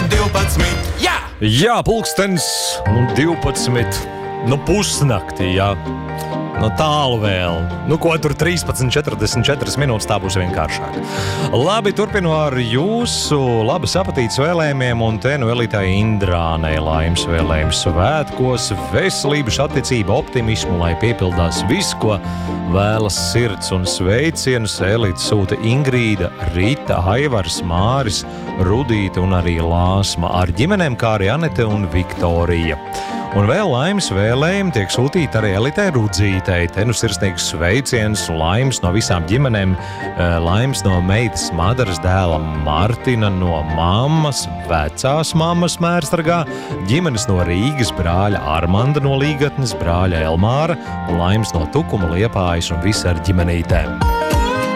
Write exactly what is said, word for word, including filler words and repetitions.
divpadsmit. Jā! Jā, pulkstens, nu, divpadsmit, nu, pusnaktī, jā. Nu, tālu vēl. Nu, ko tur trīspadsmit, četrdesmit četras minūtes, tā būs vienkāršāk. Labi, turpinu ar jūsu labas apetītes vēlējumiem, un te nu Elitai Indrānei laimes vēlējums svētkos, veselības, atticība, optimismu, lai piepildās viss, ko vēlas sirds, un sveicienus Elita sūta Ingrīda, Rita, Aivars, Māris, Rudīta un arī Lāsma ar ģimenēm, kā arī Anete un Viktorija. Un vēl laimes vēlējumi tiek sūtīti arī Elitai Rudzītei. Te nu sirsnīgs sveiciens, laimes no visām ģimenēm, laimes no meitas Madaras dēla Martina, no mammas, vecās mammas Mērstargā, ģimenes no Rīgas, brāļa Armanda no Līgatnes, brāļa Elmāra, un laimes no Tukuma, Liepājas un visi ar ģimenītēm.